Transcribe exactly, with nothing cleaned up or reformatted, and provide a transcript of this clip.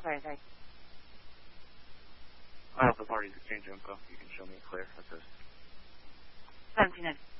sorry, sorry. I have the parties exchange info. You can show me a clear assist. seventeen ninety.